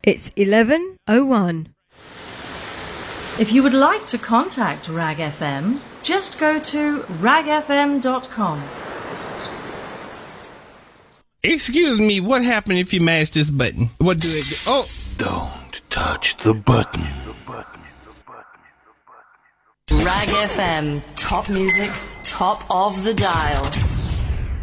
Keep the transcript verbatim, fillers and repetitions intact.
It's eleven oh one. If you would like to contact Rag F M, just go to rag f m dot com. Excuse me, what happened if you mash this button? What do it do? Oh! Don't touch the button. Rag F M, top music, top of the dial.